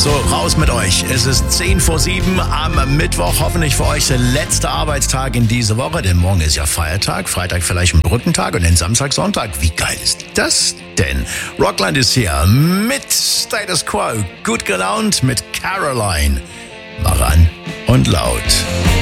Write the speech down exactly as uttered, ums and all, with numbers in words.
Also raus mit euch. Es ist zehn vor sieben am Mittwoch. Hoffentlich für euch der letzte Arbeitstag in dieser Woche, denn morgen ist ja Feiertag. Freitag vielleicht ein Brückentag und dann Samstag, Sonntag. Wie geil ist das denn? Rockland ist hier mit Status Quo. Gut gelaunt mit Caroline. Mach an und laut.